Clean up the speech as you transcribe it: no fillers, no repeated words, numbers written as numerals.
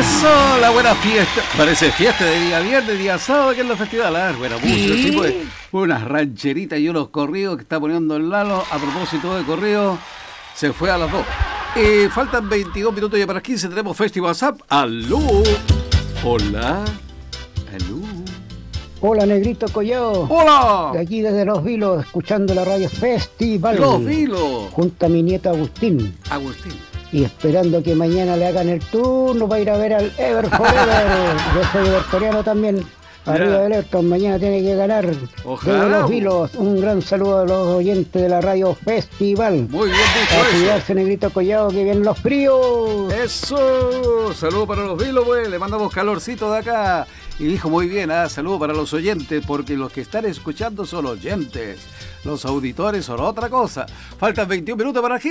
Eso, la buena fiesta. Parece fiesta de día viernes, día sábado, que es la festival. A ver, buena música, tipo de unas rancheritas y unos corridos que está poniendo el Lalo. A propósito de corrido, se fue a las 2. Faltan 22 minutos ya para las 15. Tenemos Festival WhatsApp. ¡Aló! Hola. ¡Aló! Hola, Negrito Collado. ¡Hola! De aquí desde Los Vilos, escuchando la radio Festival. ¡Los Vilos! Junto a mi nieto Agustín. Agustín. Y esperando que mañana le hagan el turno para ir a ver al Ever Forever. Yo soy evertoriano también. Arriba del Everton, mañana tiene que ganar. Ojalá. Desde Los Vilos, un gran saludo a los oyentes de la radio Festival. Muy bien dicho. A cuidarse, Negrito Collado, que vienen los fríos. Eso, saludo para los Vilos, pues, le mandamos calorcito de acá. Y dijo muy bien, saludo para los oyentes, porque los que están escuchando son oyentes. Los auditores son otra cosa. Faltan 21 minutos para aquí.